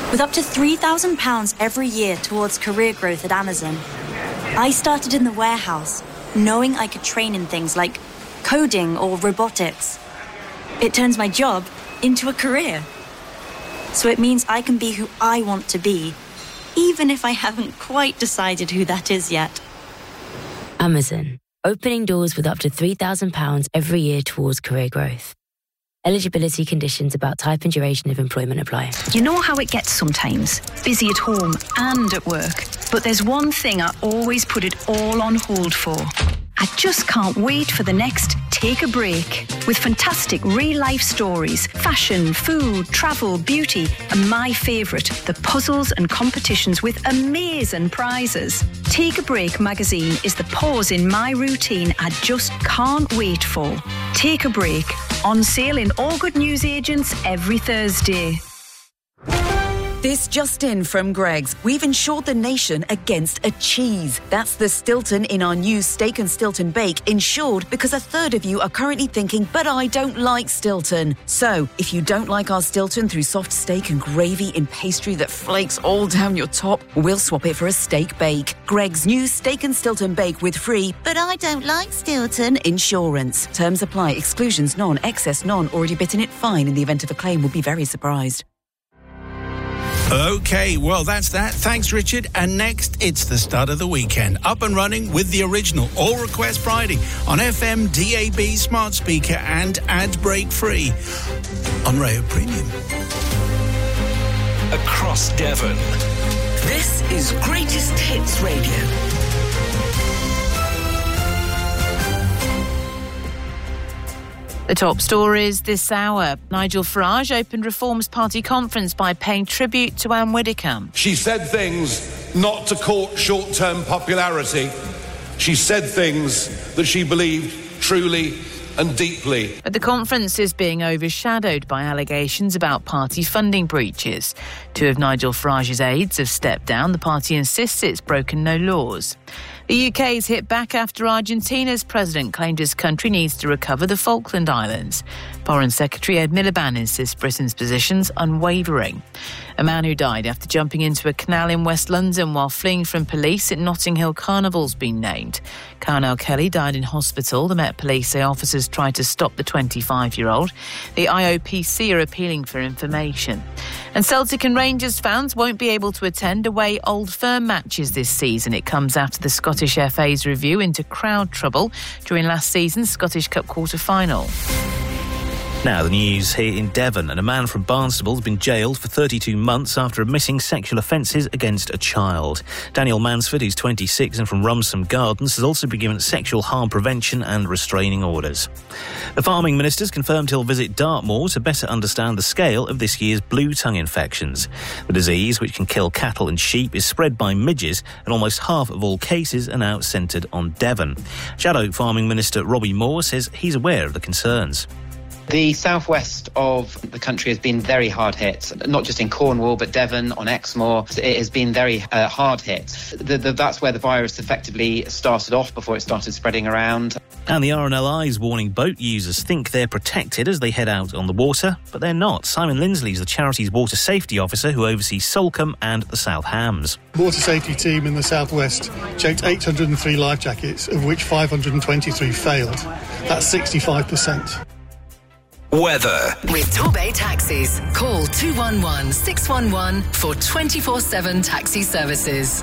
With up to £3,000 every year towards career growth at Amazon, I started in the warehouse, knowing I could train in things like coding or robotics. It turns my job into a career. So it means I can be who I want to be, even if I haven't quite decided who that is yet. Amazon, opening doors with up to £3,000 every year towards career growth. Eligibility conditions about type and duration of employment apply. You know how it gets sometimes, busy at home and at work. But there's one thing I always put it all on hold for. I just can't wait for the next Take a Break. With fantastic real-life stories, fashion, food, travel, beauty, and my favourite, the puzzles and competitions with amazing prizes. Take a Break magazine is the pause in my routine I just can't wait for. Take a Break, on sale in all good newsagents every Thursday. This just in from Greggs. We've insured the nation against a cheese. That's the Stilton in our new Steak and Stilton Bake, insured because a third of you are currently thinking, but I don't like Stilton. So, if you don't like our Stilton through soft steak and gravy in pastry that flakes all down your top, we'll swap it for a steak bake. Greggs' new Steak and Stilton Bake with free, but I don't like Stilton insurance. Terms apply. Exclusions none. Excess none. Already bitten it fine. In the event of a claim, will be very surprised. OK, well, that's that. Thanks, Richard. And next, it's the start of the weekend. Up and running with the original All Request Friday on FM, DAB, smart speaker and ad break free on Rayo Premium. Across Devon. This is Greatest Hits Radio. The top stories this hour. Nigel Farage opened Reform's party conference by paying tribute to Anne Widdecombe. She said things not to court short-term popularity. She said things that she believed truly and deeply. But the conference is being overshadowed by allegations about party funding breaches. Two of Nigel Farage's aides have stepped down. The party insists it's broken no laws. The UK's hit back after Argentina's president claimed his country needs to recover the Falkland Islands. Foreign Secretary Ed Miliband insists Britain's position's unwavering. A man who died after jumping into a canal in West London while fleeing from police at Notting Hill Carnival's been named. Carnell Kelly died in hospital. The Met Police say officers tried to stop the 25-year-old. The IOPC are appealing for information. And Celtic and Rangers fans won't be able to attend away Old Firm matches this season. It comes after the Scottish FA's review into crowd trouble during last season's Scottish Cup quarter-final. Now, the news here in Devon. And a man from Barnstaple has been jailed for 32 months after admitting sexual offences against a child. Daniel Mansford, who's 26 and from Rumsome Gardens, has also been given sexual harm prevention and restraining orders. The farming minister's confirmed he'll visit Dartmoor to better understand the scale of this year's blue tongue infections. The disease, which can kill cattle and sheep, is spread by midges, and almost half of all cases are now centred on Devon. Shadow Farming Minister Robbie Moore says he's aware of the concerns. The southwest of the country has been very hard hit, not just in Cornwall, but Devon, on Exmoor. It has been very hard hit. That's where the virus effectively started off before it started spreading around. And the RNLI is warning boat users think they're protected as they head out on the water, but they're not. Simon Lindsley is the charity's water safety officer who oversees Salcombe and the South Hams. Water safety team in the southwest checked 803 life jackets, of which 523 failed. That's 65%. Weather. With Torbay Taxis. Call 211 611 for 24/7 taxi services.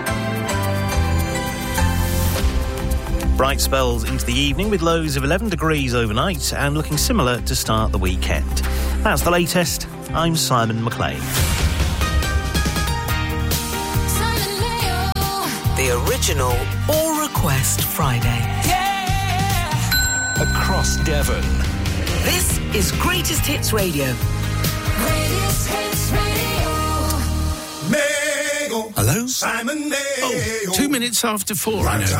Bright spells into the evening with lows of 11 degrees overnight and looking similar to start the weekend. That's the latest. I'm Simon McLean. The original All Request Friday. Yeah! Across Devon. This is Greatest Hits Radio. Greatest Hits Radio. Hello? Simon Mayo. Oh, 2 minutes after 4. I know